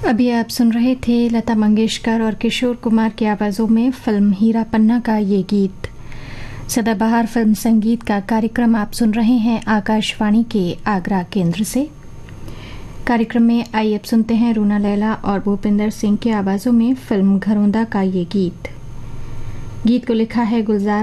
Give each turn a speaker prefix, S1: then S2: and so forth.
S1: अभी आप सुन रहे थे लता मंगेशकर और किशोर कुमार की आवाज़ों में फिल्म हीरा पन्ना का ये गीत। सदाबहार फिल्म संगीत का कार्यक्रम आप सुन रहे हैं आकाशवाणी के आगरा केंद्र से। कार्यक्रम में आइए अब सुनते हैं रूना लैला और भूपिंदर सिंह की आवाज़ों में फिल्म घरौंदा का ये गीत। गीत को लिखा है गुलजार